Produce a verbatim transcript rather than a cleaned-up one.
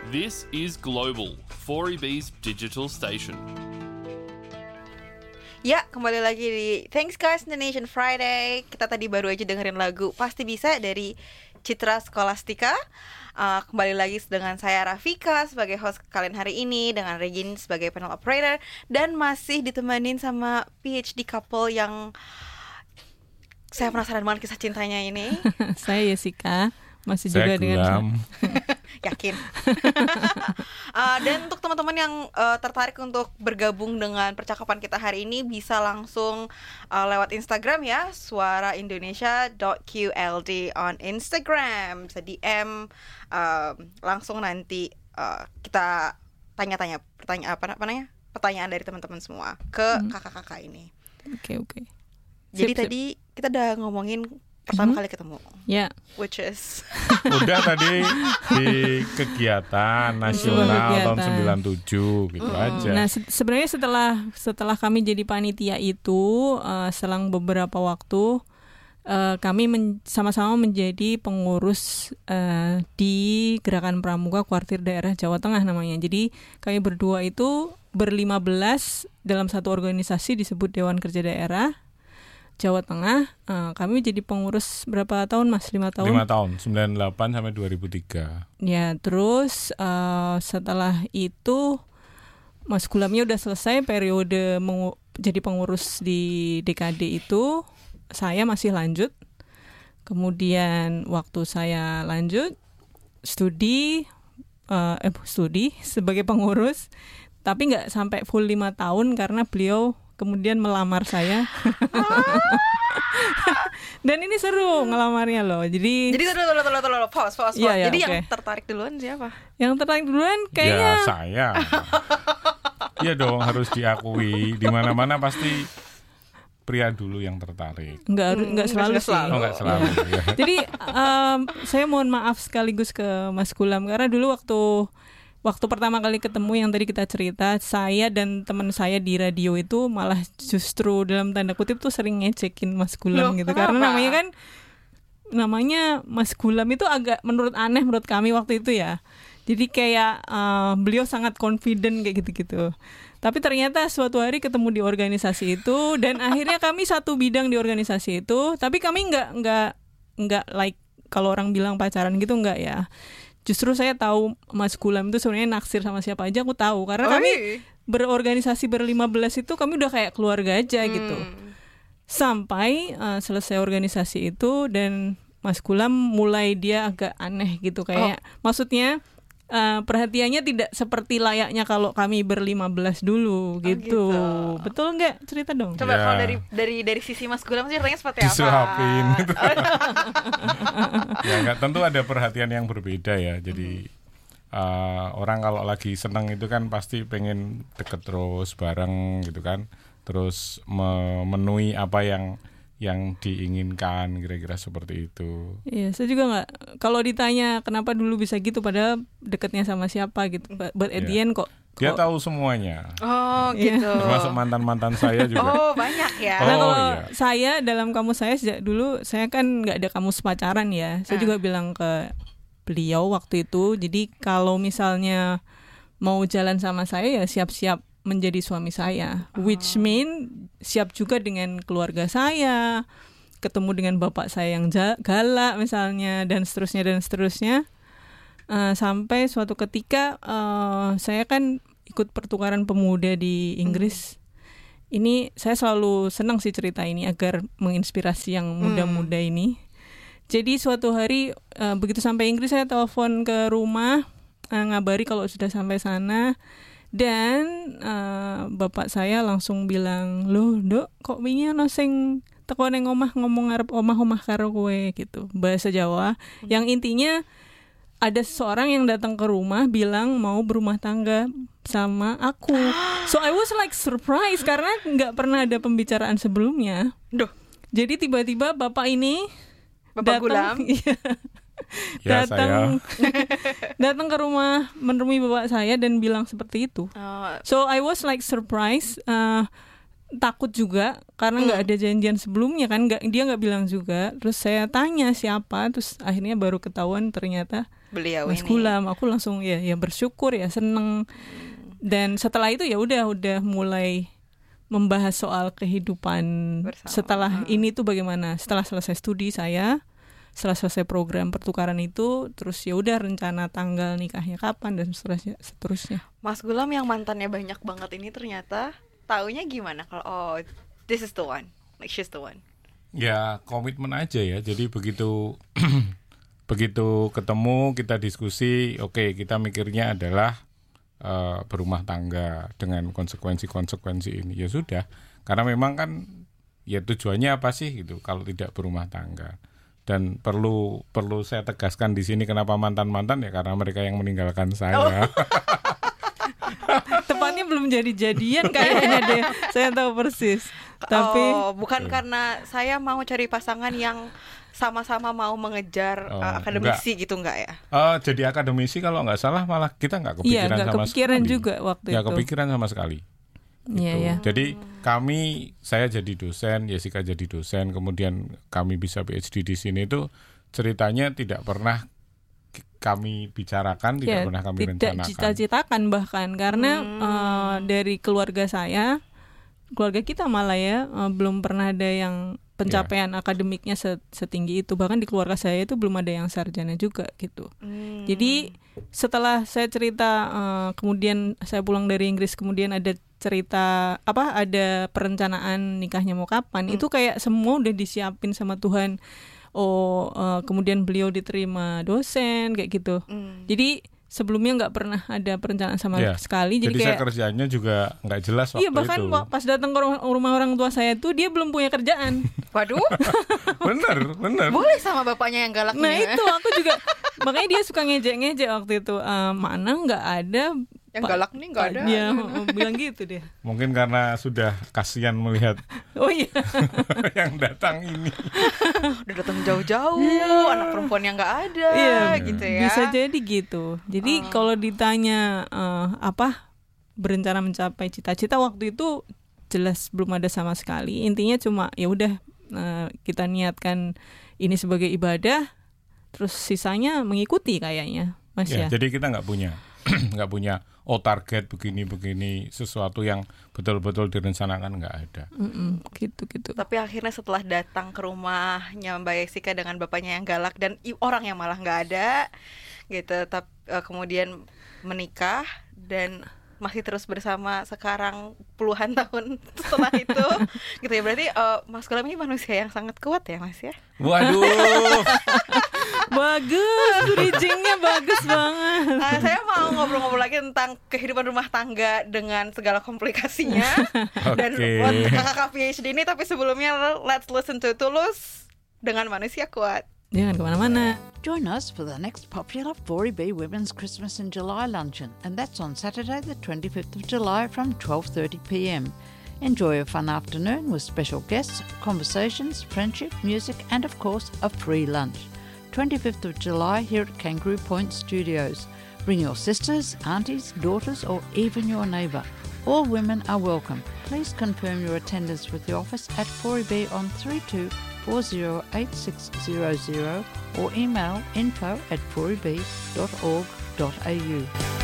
This is Global, four E B's digital station. Ya, kembali lagi di Thanks Guys Indonesian Friday. Kita tadi baru aja dengerin lagu Pasti Bisa dari Citra Scholastika. uh, Kembali lagi dengan saya Rafika sebagai host kalian hari ini, dengan Regine sebagai panel operator, dan masih ditemenin sama P H D couple yang saya penasaran banget kisah cintanya ini. Saya Jessica, masih saya juga dengan yakin. uh, dan untuk teman-teman yang uh, tertarik untuk bergabung dengan percakapan kita hari ini, bisa langsung uh, lewat Instagram ya, suara indonesia dot q l d on Instagram. Bisa D M uh, langsung, nanti uh, kita tanya-tanya pertanyaan apa namanya pertanyaan dari teman-teman semua ke hmm. kakak-kakak ini. Oke okay, oke. Okay. Jadi sip, tadi sip. Kita udah ngomongin pertama mm-hmm. kali ketemu. Ya. Yeah. Which is udah tadi di kegiatan nasional kegiatan. tahun sembilan puluh tujuh gitu mm. aja. Nah, se- sebenarnya setelah setelah kami jadi panitia itu, uh, selang beberapa waktu uh, kami men- sama-sama menjadi pengurus uh, di Gerakan Pramuka Kuartir Daerah Jawa Tengah namanya. Jadi kami berdua itu berlima belas dalam satu organisasi disebut Dewan Kerja Daerah Jawa Tengah. uh, kami jadi pengurus berapa tahun Mas? Lima tahun? Lima tahun, sembilan puluh delapan sampai dua ribu tiga. Ya, terus uh, setelah itu Mas Gulamnya udah selesai periode mengu- jadi pengurus di D K D itu, saya masih lanjut. Kemudian waktu saya lanjut studi, uh, eh studi sebagai pengurus, tapi nggak sampai full lima tahun karena beliau kemudian melamar saya. Dan ini seru ngelamarnya loh. Jadi Jadi tolong tolong tolong pause pause. Iya, iya, Jadi okay. yang tertarik duluan siapa? Yang tertarik duluan kayaknya ya saya. Iya dong, harus diakui. Di mana-mana pasti pria dulu yang tertarik. Enggak Hmm, enggak selalu enggak sih. selalu. Oh, enggak selalu. Ya. Jadi um, saya mohon maaf sekaligus ke Mas Gulam karena dulu waktu Waktu pertama kali ketemu yang tadi kita cerita, saya dan teman saya di radio itu malah justru dalam tanda kutip tuh sering ngecekin Mas Gulam. Loh, gitu. Karena namanya kan namanya Mas Gulam itu agak menurut aneh menurut kami waktu itu ya. Jadi kayak uh, beliau sangat confident kayak gitu-gitu. Tapi ternyata suatu hari ketemu di organisasi itu dan akhirnya kami satu bidang di organisasi itu, tapi kami nggak nggak nggak like kalau orang bilang pacaran gitu, nggak ya. Justru saya tahu Mas Gulam itu sebenarnya naksir sama siapa aja, aku tahu karena Oi. kami berorganisasi berlima belas itu kami udah kayak keluarga aja hmm. gitu. Sampai uh, selesai organisasi itu dan Mas Gulam mulai dia agak aneh gitu kayak oh. maksudnya uh, perhatiannya tidak seperti layaknya kalau kami berlima belas dulu gitu. Oh, gitu. Betul nggak? Cerita dong. Coba yeah. Kalau dari dari dari sisi Mas Gulam ceritanya seperti Disuapin. apa? Gitu. Ya nggak, tentu ada perhatian yang berbeda ya. Jadi hmm. uh, orang kalau lagi senang itu kan pasti pengen deket terus bareng gitu kan. Terus memenuhi apa yang yang diinginkan, kira-kira seperti itu. Iya, saya juga nggak. Kalau ditanya kenapa dulu bisa gitu, padahal dekatnya sama siapa gitu. But at yeah. the end kok, kok dia tahu semuanya. Oh gitu. Termasuk mantan-mantan saya juga. Oh banyak ya. Nah kalau oh, iya. saya dalam kamus saya sejak dulu, saya kan nggak ada kamus pacaran ya. Saya uh. juga bilang ke beliau waktu itu. Jadi kalau misalnya mau jalan sama saya ya siap-siap menjadi suami saya, oh. which mean siap juga dengan keluarga saya, ketemu dengan bapak saya yang galak misalnya, dan seterusnya dan seterusnya, uh, sampai suatu ketika uh, saya kan ikut pertukaran pemuda di Inggris. Hmm. Ini saya selalu senang sih cerita ini agar menginspirasi yang muda-muda hmm. ini. Jadi suatu hari uh, begitu sampai Inggris saya telepon ke rumah, uh, ngabari kalau sudah sampai sana. Dan uh, bapak saya langsung bilang, loh dok kok wingi ana sing teko ning omah ngomong arep omah-omah karo kowe gitu, bahasa Jawa. Hmm. Yang intinya ada seseorang yang datang ke rumah bilang mau berumah tangga sama aku. So I was like surprised karena nggak pernah ada pembicaraan sebelumnya. Duh. Jadi tiba-tiba bapak ini Bapak Gulam Ya, datang datang ke rumah menemui bapak saya dan bilang seperti itu. Oh. So I was like surprised, uh, takut juga karena nggak mm. ada janjian sebelumnya kan, nggak dia nggak bilang juga. Terus saya tanya siapa, terus akhirnya baru ketahuan ternyata beliau Mas ini. Gulam. Aku langsung ya ya bersyukur ya seneng. Dan setelah itu ya udah udah mulai membahas soal kehidupan Bersama. setelah Hmm. ini tuh bagaimana. Setelah selesai studi saya, setelah selesai program pertukaran itu, terus ya udah rencana tanggal nikahnya kapan dan seterusnya seterusnya. Mas Gulam yang mantannya banyak banget ini ternyata taunya gimana kalau oh this is the one, like she's the one. Ya komitmen aja ya. Jadi begitu begitu ketemu kita diskusi, oke okay, kita mikirnya adalah uh, berumah tangga dengan konsekuensi-konsekuensi ini. Ya sudah, karena memang kan ya tujuannya apa sih gitu kalau tidak berumah tangga. Dan perlu perlu saya tegaskan di sini kenapa mantan-mantan ya karena mereka yang meninggalkan saya. Oh. Tepatnya belum jadi-jadian kayaknya deh. Saya tahu persis. Tapi oh, bukan karena saya mau cari pasangan yang sama-sama mau mengejar Oh, uh, akademisi gitu enggak ya? Uh, jadi akademisi kalau nggak salah malah kita nggak iya kepikiran nggak sama kepikiran sekali. juga waktu Ya itu. kepikiran sama sekali. Iya Gitu. ya. Jadi kami, saya jadi dosen, Jessica jadi dosen, kemudian kami bisa P H D di sini itu ceritanya tidak pernah k- kami bicarakan, tidak Ya, pernah kami tidak rencanakan. cita-citakan bahkan karena Hmm. eh, dari keluarga saya, keluarga kita malah ya eh, belum pernah ada yang pencapaian akademiknya set- setinggi itu. Bahkan di keluarga saya itu belum ada yang sarjana juga gitu. Hmm. Jadi setelah saya cerita, eh, kemudian saya pulang dari Inggris, kemudian ada cerita apa, ada perencanaan nikahnya mau kapan, Hmm. itu kayak semua udah disiapin sama Tuhan. Oh, eh, kemudian beliau diterima dosen kayak gitu. Hmm. Jadi sebelumnya nggak pernah ada perencanaan sama Ya, sekali. Jadi, Jadi saya kayak kerjanya juga nggak jelas waktu iya bahkan itu. wa- pas datang ke rumah, rumah orang tua saya tuh dia belum punya kerjaan. Waduh, Bener, bener. boleh sama bapaknya yang galak Nah nih ya? itu aku juga makanya dia suka ngejek-ngejek waktu itu. Eh, mana nggak ada Yang Pak- galak nih nggak ada. Dia bilang gitu deh. Mungkin karena sudah kasihan melihat Oh iya. yang datang ini. Udah datang jauh-jauh, anak perempuan yang nggak ada, Iya, gitu ya. bisa jadi gitu. Jadi Oh. kalau ditanya eh, apa berencana mencapai cita-cita waktu itu jelas belum ada sama sekali. Intinya cuma ya udah eh, kita niatkan ini sebagai ibadah, terus sisanya mengikuti kayaknya, Mas Ya, ya. jadi kita nggak punya nggak punya oh target begini-begini sesuatu yang betul-betul direncanakan nggak ada. Mm-mm, gitu gitu. Tapi akhirnya setelah datang ke rumahnya Mbak Jessica dengan bapaknya yang galak dan i- orang yang malah nggak ada, gitu. Tapi kemudian menikah dan masih terus bersama sekarang puluhan tahun setelah itu, gitu ya. Berarti eh, Mas Gulam ini manusia yang sangat kuat ya, Mas ya. Waduh. Bagus, bridgingnya bagus banget. Nah, saya mau ngobrol-ngobrol lagi tentang kehidupan rumah tangga dengan segala komplikasinya dan Oke. buat kakak P H D ini. Tapi sebelumnya let's listen to Tulus dengan Manusia Kuat. Jangan kemana-mana. Join us for the next popular four E B Women's Christmas in July luncheon, and that's on Saturday the twenty-fifth of July from twelve thirty p m. Enjoy a fun afternoon with special guests, conversations, friendship, music, and of course, a free lunch. twenty-fifth of July here at Kangaroo Point Studios. Bring your sisters, aunties, daughters, or even your neighbour. All women are welcome. Please confirm your attendance with the office at four E B on three two four zero eight six zero zero or email info at four e b dot org dot a u.